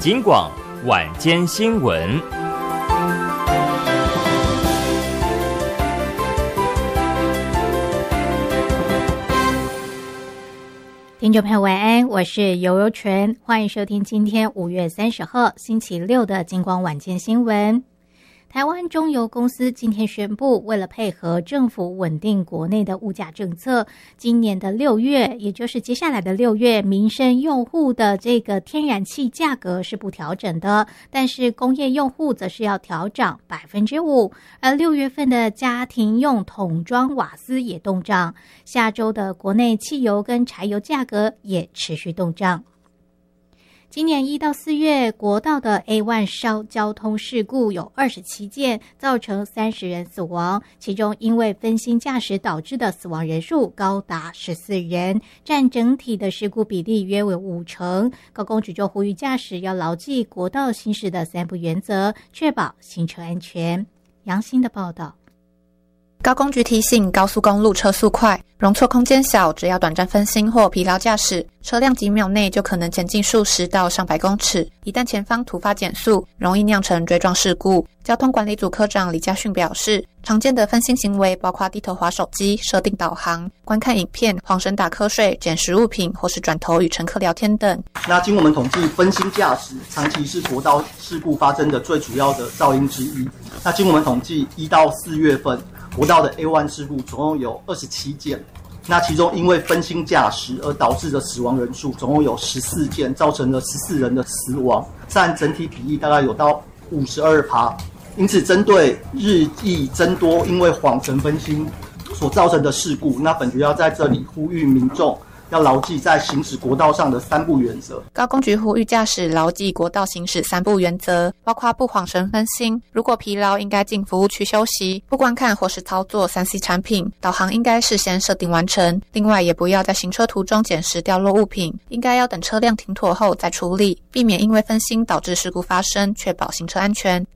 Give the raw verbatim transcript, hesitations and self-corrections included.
警广晚间新闻。 听众朋友晚安，我是游柔纯，欢迎收听今天五月三十号星期六的警广晚间新闻。台湾中油公司今天宣布，为了配合政府稳定国内的物价政策，今年的六月，也就是接下来的六月，民生用户的这个天然气价格是不调整的，但是工业用户则是要调涨百分之五，而六月份的家庭用桶装瓦斯也冻涨，下周的国内汽油跟柴油价格也持续冻涨。今年一到四月，国道的 A 一 烧交通事故有二十七件，造成三十人死亡，其中因为分心驾驶导致的死亡人数高达十四人，占整体的事故比例约为五成。高公局就呼吁驾驶要牢记国道行驶的三不原则，确保行车安全。杨欣的报道。 高公局提醒，高速公路车速快，容错空间小，只要短暂分心或疲劳驾驶，车辆几秒内就可能前进数十到上百公尺。一旦前方突发减速，容易酿成追撞事故。交通管理组科长李家训表示，常见的分心行为包括低头滑手机、设定导航、观看影片、晃神打瞌睡、捡拾物品或是转头与乘客聊天等。 那经我们统计，分心驾驶长期是国道事故发生的最主要的噪音之一。那经我们统计，一到四月份国道的 A 一 事故总共有二十七件，那其中因为分心驾驶而导致的死亡人数总共有十四件，造成了十四人的死亡，占整体比例大概有到 百分之五十二。因此，针对日益增多因为晃神分心所造成的事故，那本局要在这里呼吁民众要牢记在行驶国道上的三不原则。 高公局呼吁驾驶牢记国道行驶三不原则，包括不晃神分心，如果疲劳应该进服务区休息，不观看或是操作 三 C 产品，导航应该事先设定完成。另外，也不要在行车途中捡拾掉落物品，应该要等车辆停妥后再处理，避免因为分心导致事故发生，确保行车安全。